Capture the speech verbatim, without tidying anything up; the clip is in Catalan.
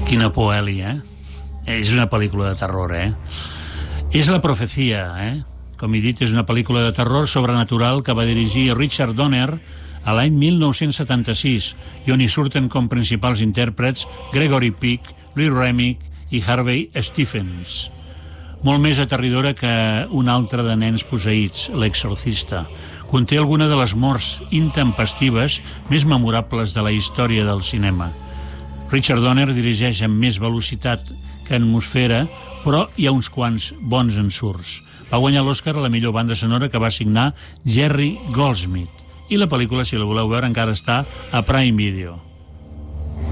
Quina por, Eli, eh? És una pel·lícula de terror, eh? És La profecia, eh? Com he dit, és una pel·lícula de terror sobrenatural que va dirigir Richard Donner a l'any mil nou-cents setanta-sis i on hi surten com principals intèrprets Gregory Peck, Lee Remick i Harvey Stephens. Molt més aterridora que un altre de nens posseïts, L'exorcista. Conté alguna de les morts intempestives més memorables de la història del cinema. Richard Donner dirigeix amb més velocitat que atmosfera, però hi ha uns quants bons ensurts. Va guanyar l'Oscar a la millor banda sonora que va signar Jerry Goldsmith. I la pel·lícula, si la voleu veure, encara està a Prime Video.